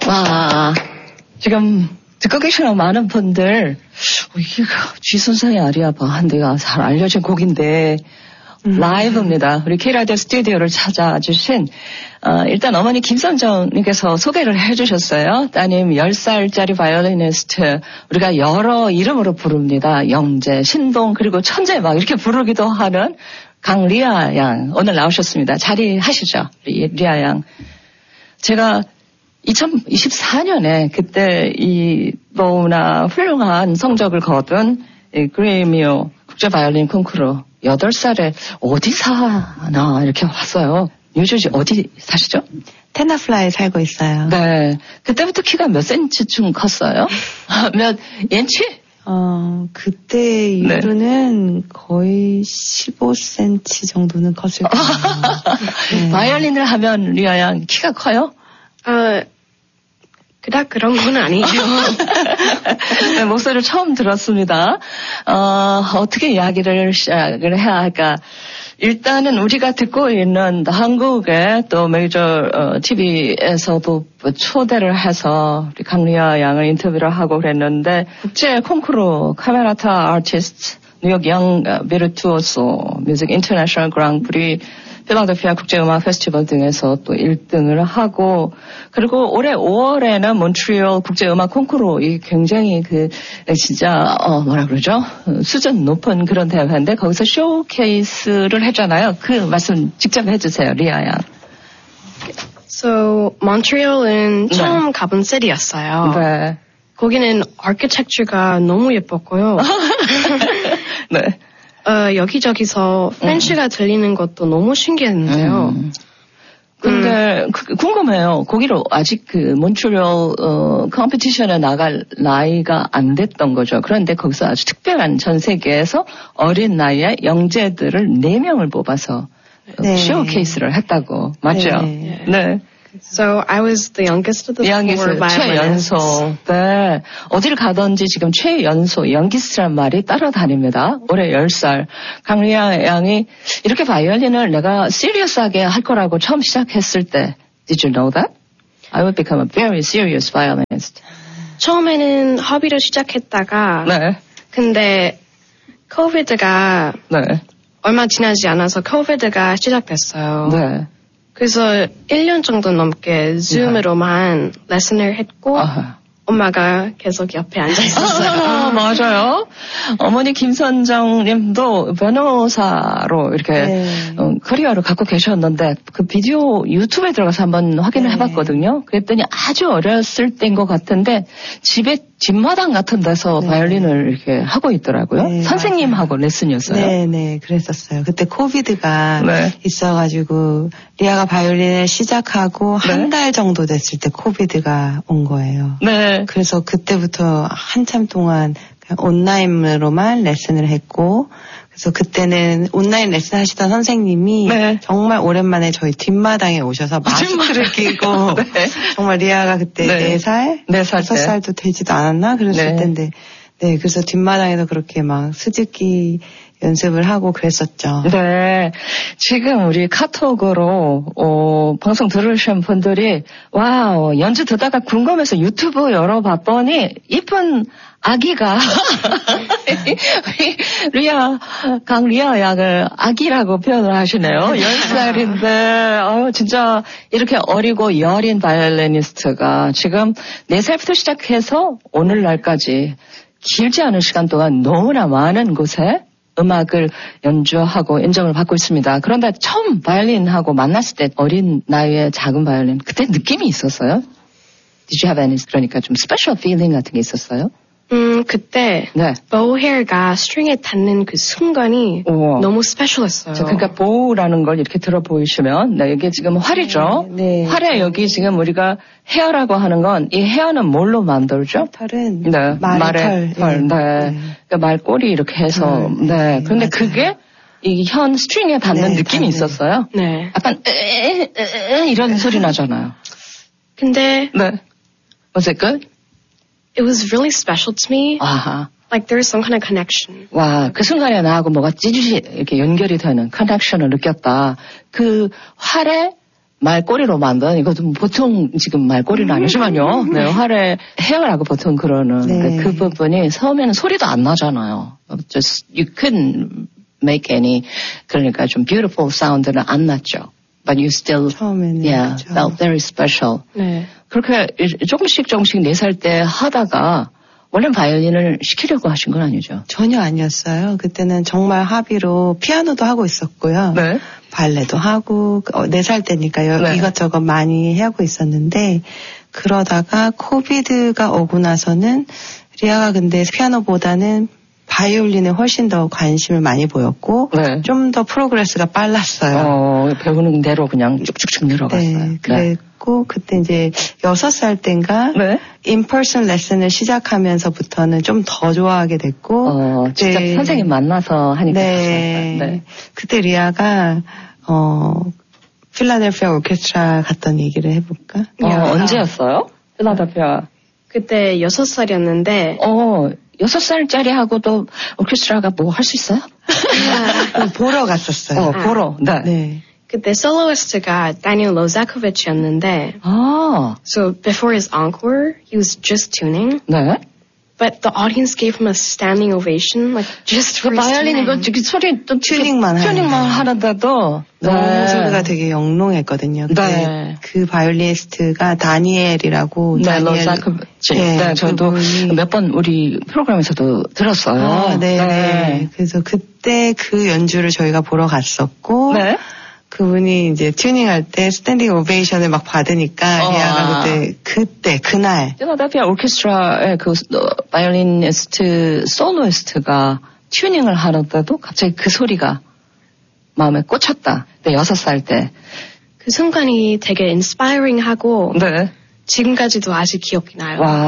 와, 지금 듣고 계시는 많은 분들, 이게 쥐선상의 아리아바 한 대가 잘 알려진 곡인데, 라이브입니다. 우리 K라디오 스튜디오를 찾아주신, 일단 어머니 김선정님께서 소개를 해주셨어요. 따님 10살짜리 바이올리니스트, 우리가 여러 이름으로 부릅니다. 영재, 신동, 그리고 천재 막 이렇게 부르기도 하는 강리아 양, 오늘 나오셨습니다. 자리하시죠, 리아 양. 제가 2024년에 그때 이 너무나 훌륭한 성적을 거둔 그래미오 국제 바이올린 콩쿠르 8살에 어디 사나 이렇게 왔어요. 뉴저지 어디 사시죠? 테너플라에 살고 있어요. 네. 그때부터 키가 몇 센치쯤 컸어요? 몇 인치? 그때 이후로는 거의 15cm 정도는 컸을 거예요. 네. 바이올린을 하면 리아 양 키가 커요? 그닥 그런 건 아니죠. 네, 목소리를 처음 들었습니다. 어떻게 이야기를 시작을 해야 할까? 일단은 우리가 듣고 있는 한국의 또 메이저 TV에서도 초대를 해서 우리 강리아 양을 인터뷰를 하고 그랬는데 국제 콩쿠르 카메라타 아티스트 뉴욕 영 비르투오소 뮤직 인터내셔널 그랑프리 필라델피아 국제음악 페스티벌 등에서 또 1등을 하고 그리고 올해 5월에는 몬트리올 국제음악 콩쿠르 이 굉장히 진짜 뭐라 그러죠? 수준 높은 그런 대회인데 거기서 쇼케이스를 했잖아요. 그 말씀 직접 해주세요, 리아 양. So 몬트리올은 처음 가본 셀이었어요. 네. 거기는 아키텍처가 너무 예뻤고요. 네. 여기저기서 팬시가 들리는 것도 너무 신기했는데요. 근데 궁금해요. 거기로 아직 몬트리올 컴피티션에 나갈 나이가 안 됐던 거죠. 그런데 거기서 아주 특별한 전 세계에서 어린 나이에 영재들을 4명을 뽑아서 쇼케이스를 했다고. 맞죠? 네. 네. So I was the youngest of the four violinists. 최연소. 네. 어딜 가든지 지금 최연소, youngest란 말이 따라다닙니다. 올해 10살. 강리아 양이 이렇게 바이올린을 내가 시리어스하게 할 거라고 처음 시작했을 때 Did you know that? I would become a very serious violinist. 처음에는 허비로 시작했다가 네. 근데 코비드가 네. 얼마 지나지 않아서 코비드가 시작됐어요. 네. 그래서 1년 정도 넘게 줌으로만 레슨을 했고 엄마가 계속 옆에 앉아 있었어요. 맞아요. 어머니 김선정님도 변호사로 이렇게 커리어를 갖고 계셨는데 그 비디오 유튜브에 들어가서 한번 확인을 해봤거든요. 그랬더니 아주 어렸을 때인 것 같은데 집에 뒷마당 같은 데서 바이올린을 이렇게 하고 있더라고요. 네, 선생님하고 레슨이었어요. 네, 그랬었어요. 그때 코비드가 있어가지고 리아가 바이올린을 시작하고 한 달 정도 됐을 때 코비드가 온 거예요. 네. 그래서 그때부터 한참 동안 온라인으로만 레슨을 했고 그래서 그때는 온라인 레슨 하시던 선생님이 정말 오랜만에 저희 뒷마당에 오셔서 마스크를 끼고 정말 리아가 그때 4살? 5살도 되지도 않았나? 그랬을 텐데 그래서 뒷마당에서 그렇게 막 스즈키 연습을 하고 그랬었죠. 네. 지금 우리 카톡으로, 방송 들으신 분들이, 와우, 연주 듣다가 궁금해서 유튜브 열어봤더니, 이쁜 아기가, 강리아 양을 아기라고 표현을 하시네요. 10살인데, 진짜 이렇게 어리고 여린 바이올리니스트가 지금 4살부터 시작해서 오늘날까지 길지 않은 시간 동안 너무나 많은 곳에 음악을 연주하고 인정을 받고 있습니다. 그런데 처음 바이올린하고 만났을 때 어린 나이에 작은 바이올린 그때 느낌이 있었어요? Did you have any 그러니까 좀 스페셜 feeling 같은 게 있었어요? 그때 bow hair가 스트링에 닿는 그 순간이 너무 스페셜했어요. 그러니까 bow라는 걸 이렇게 들어 보이시면 이게 지금 활이죠. 활에 여기 지금 우리가 헤어라고 하는 건 이 헤어는 뭘로 만들죠? 털은 말의 털. 그러니까 말꼬리 이렇게 해서 그런데 그게 이 현 스트링에 닿는 느낌이 있었어요. 약간 이런 소리 나잖아요. 근데 Was it good? It was really special to me. Like there was some kind of connection. 와, 그 순간에 나하고 뭐가 찌릿이 이렇게 연결이 되는 커넥션을 느꼈다. 그 활에 말꼬리로 만든 이것도 보통 지금 말꼬리는 아니지만요. 네, 활의 헤어라고 보통 그러는 네. 그 부분이 처음에는 소리도 안 나잖아요. Just you couldn't make any 그러니까 좀 beautiful sound는 안 났죠. But you still 처음에는 yeah, 그렇죠. felt very special. 네. 그렇게 조금씩 4살 때 하다가 원래는 바이올린을 시키려고 하신 건 아니죠? 전혀 아니었어요. 그때는 정말 합의로 피아노도 하고 있었고요. 네. 발레도 하고 4살 때니까요. 네. 이것저것 많이 하고 있었는데 그러다가 코비드가 오고 나서는 리아가 근데 피아노보다는 바이올린에 훨씬 더 관심을 많이 보였고 네. 좀 더 프로그레스가 빨랐어요. 배우는 대로 그냥 쭉쭉쭉 늘어갔어요. 네, 그랬고 그때 이제 6살 때인가 네. 인퍼슨 레슨을 시작하면서부터는 좀 더 좋아하게 됐고 진짜 선생님 만나서 하니까 네. 네. 그때 리아가 필라델피아 오케스트라 갔던 얘기를 해볼까? 언제였어요? 필라델피아. 그때 6살이었는데 6살짜리하고도 오케스트라가 뭐 할 수 있어요? 보러 갔었어요. 보러. 네. 네. 그때 솔로이스트가 다니엘 로자코비치였는데 So before his encore, he was just tuning. 네. But the audience gave him a standing ovation, like just for his 바이올린 이거 소리 또 튜닝만 하는데도 너무 소리가 되게 영롱했거든요. 네. 그 바이올리니스트가 다니엘이라고 로자코비치. 네, 저도 몇 번 우리 프로그램에서도 들었어요. 네. 그래서 그때 그 연주를 저희가 보러 갔었고 네. 그분이 이제 튜닝할 때 스탠딩 오베이션을 막 받으니까 리아가 그날 필라델피아 오케스트라의 그 바이올리니스트 솔로이스트가 튜닝을 하는데도 갑자기 그 소리가 마음에 꽂혔다. 네, 6살 때. 그 순간이 되게 인스파이링하고 네. 지금까지도 아직 기억이 나요. 와.